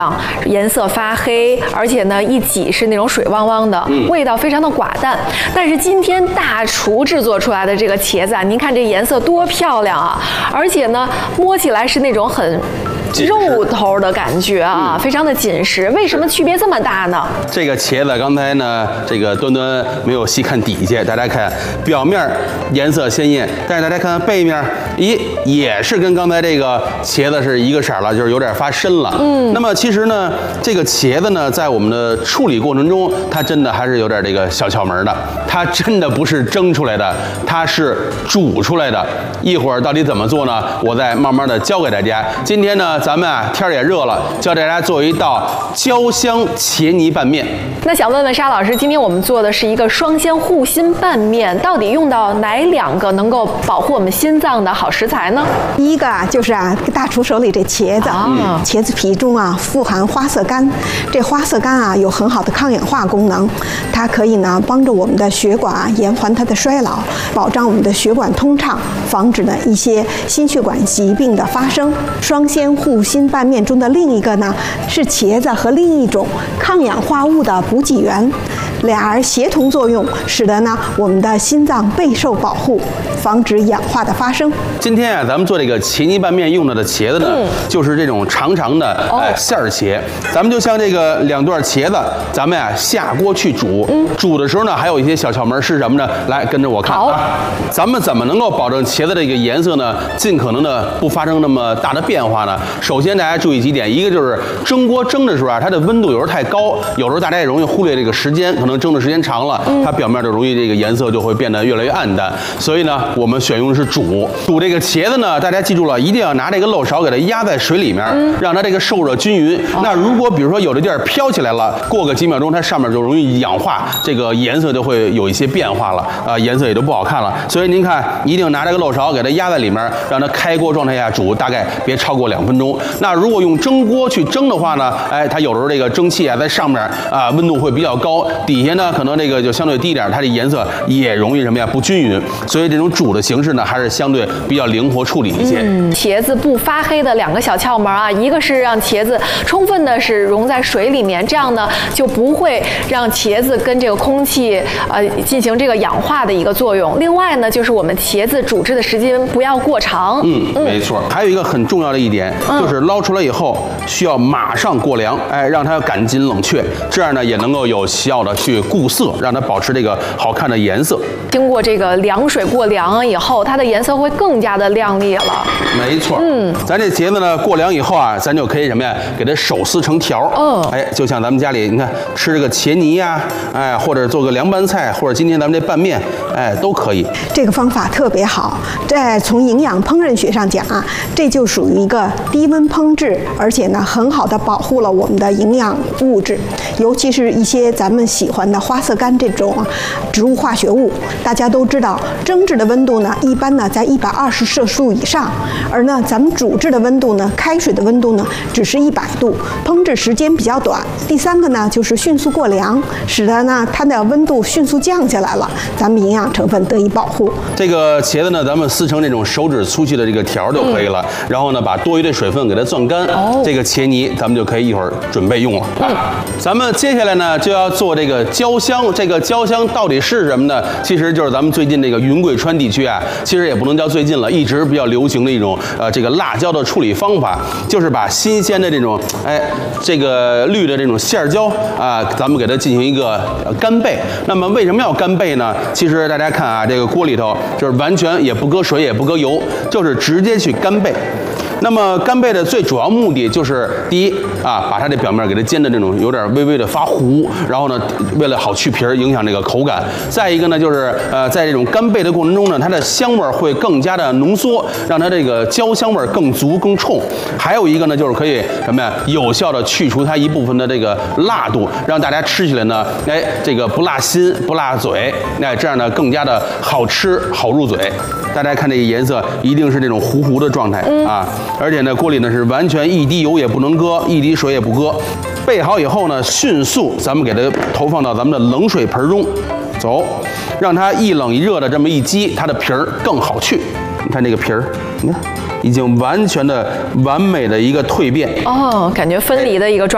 颜色发黑，而且呢一挤是那种水汪汪的，味道非常的寡淡。但是今天大厨制作出来的这个茄子啊，您看这颜色多漂亮啊！而且呢摸起来是那种很肉头的感觉啊，非常的紧实。为什么区别这么大呢？ 这个茄子刚才呢，这个端端没有细看底下，大家看表面颜色鲜艳，但是大家看背面，咦，也是跟刚才这个茄子是一个色了，就是有点发深了。那么其实呢，这个茄子呢，在我们的处理过程中，它真的还是有点这个小窍门的。它真的不是蒸出来的，它是煮出来的。一会儿到底怎么做呢？我再慢慢的教给大家。今天呢，咱们天儿也热了，教大家做一道焦香茄泥拌面。 那想问问沙老师，今天我们做的是一个双鲜护心拌面，到底用到哪2个能够保护我们心脏的好食材呢？ 第一个就是大厨手里这茄子，茄子皮中富含花色苷，这花色苷有很好的抗氧化功能，它可以呢帮助我们的血管延缓它的衰老，保障我们的血管通畅，防止呢一些心血管疾病的发生。双鲜护心拌面中的另一个呢是茄子和另一种抗氧化物的补给源，俩人协同作用，使得呢我们的心脏备受保护，防止氧化的发生。 今天咱们做这个茄泥拌面用到的茄子呢，就是这种长长的馅儿茄。咱们就像这个2段茄子，咱们下锅去煮。煮的时候呢，还有一些小窍门是什么呢？来跟着我看啊。咱们怎么能够保证茄子这个颜色呢，尽可能的不发生那么大的变化呢？首先大家注意几点，一个就是蒸锅蒸的时候它的温度有时候太高，有时候大家也容易忽略这个时间，可能蒸的时间长了，它表面就容易这个颜色就会变得越来越暗淡。所以呢，我们选用的是煮这个茄子呢，大家记住了，一定要拿这个漏勺给它压在水里面，让它这个受热均匀。那如果比如说有的地儿飘起来了，过个几秒钟，它上面就容易氧化，这个颜色就会有一些变化了，颜色也就不好看了。所以您看，一定拿这个漏勺给它压在里面，让它开锅状态下煮，大概别超过2分钟。那如果用蒸锅去蒸的话呢，它有时候这个蒸汽在上面温度会比较高，底下呢可能这个就相对低一点，它的颜色也容易什么呀不均匀。所以这种煮的形式呢，还是相对比较灵活处理一些。 茄子不发黑的2个小窍门一个是让茄子充分的是溶在水里面，这样呢就不会让茄子跟这个空气进行这个氧化的一个作用。另外呢，就是我们茄子煮制的时间不要过长。 没错。还有一个很重要的一点，就是捞出来以后需要马上过凉，让它赶紧冷却，这样呢也能够有效的去固色，让它保持这个好看的颜色。 经过这个凉水过凉以后，它的颜色会更加的亮丽了。 没错。咱这茄子呢过凉以后咱就可以什么呀？给它手撕成条。就像咱们家里你看吃这个茄泥呀，或者做个凉拌菜，或者今天咱们这拌面，都可以。 这个方法特别好，从营养烹饪学上讲这就属于一个低温烹制，而且呢很好的保护了我们的营养物质，尤其是一些咱们喜欢的花色苷这种植物化学物。大家都知道，蒸制的温度呢一般呢在120摄氏度以上，而呢咱们煮制的温度呢，开水的温度呢只是100度，烹制时间比较短。第3个呢就是迅速过凉，使得呢它的温度迅速降下来了，咱们营养成分得以保护。 这个茄子呢，咱们撕成这种手指粗细的这个条就可以了，然后呢把多余的水分给它攥干，这个茄泥咱们就可以一会儿准备用了。咱们接下来呢就要做这个焦香，这个焦香到底是什么呢？其实就是咱们最近这个云贵川地区其实也不能叫最近了，一直比较流行的一种这个辣椒的处理方法，就是把新鲜的这种这个绿的这种馅椒咱们给它进行一个干焙。那么为什么要干焙呢？其实大家看这个锅里头就是完全也不搁水也不搁油，就是直接去干焙。那么干焙的最主要目的就是第一把它的表面给它煎的这种有点微微的发糊，然后呢为了好去皮儿，影响这个口感。再一个呢就是在这种干焙的过程中呢，它的香味会更加的浓缩，让它这个焦香味更足更冲。还有一个呢就是可以什么呀，有效的去除它一部分的这个辣度，让大家吃起来呢这个不辣心不辣嘴，这样呢更加的好吃好入嘴。大家看这个颜色一定是这种糊糊的状态而且呢锅里呢是完全一滴油也不能搁，一滴水也不搁。备好以后呢，迅速咱们给它投放到咱们的冷水盆中，让它一冷一热的这么一激，它的皮儿更好去。你看这个皮儿，你看已经完全的完美的一个蜕变感觉分离的一个状态。